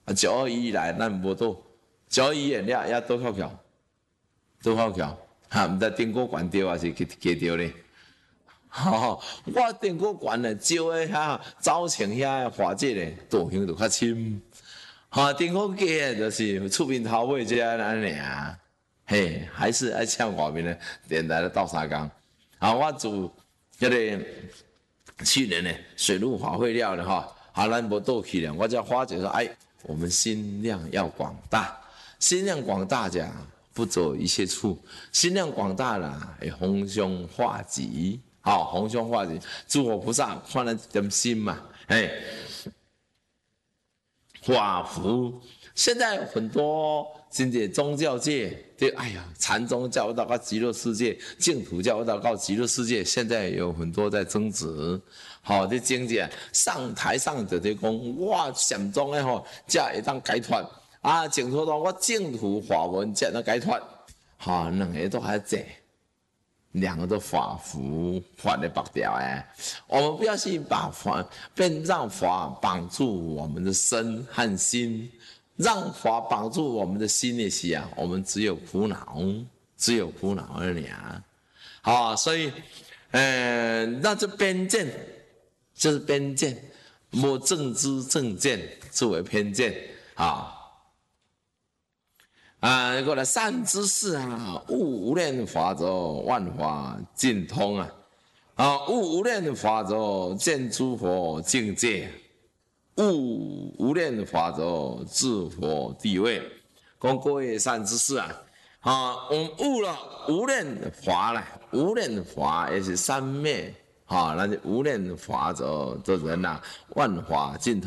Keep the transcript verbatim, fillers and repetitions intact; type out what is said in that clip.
啊，九二一来咱无倒，九二一演了也倒靠桥，倒靠桥，哈，毋知顶果关掉还是去加掉咧。吼，我顶果关咧，招诶遐早前遐花姐咧，道行就较深。吼，顶果加诶就是出面头尾这安尼尔，嘿，还是爱请外面诶电台咧斗相共。啊，我自迄个去年咧水陆法会了咧吼，啊，咱无倒去了，我才发觉说，哎，我们心量要广大，心量广大者不走一切处，心量广大啦，会逢凶化吉。好，逢凶化吉，诸佛菩萨看咱一点心嘛，哎，法福。现在很多真正宗教界，对，哎呀，禅宗教到到极乐世界，净土教到到极乐世界，现在有很多在争执。好，这经济上台上就在讲，我禅宗的吼，才会当解脱啊，净土说我净土法门才能解脱，哈，两个都还在。两个都法服法的绑掉哎，我们不要去把法变让法绑住我们的身和心，让法绑住我们的心的时啊，我们只有苦恼，只有苦恼而已啊。好，所以，呃，那这偏见就是偏见，无正知正见作为偏见啊。啊，过来善知识啊，悟无量法则，万法尽通啊！啊，悟无量法则，见诸佛境界；悟无量法则，治佛地位。讲各位善知识啊，啊，我们悟了无量法了，无量法也是三昧啊，那就无量法则的人呐、啊，万法尽通。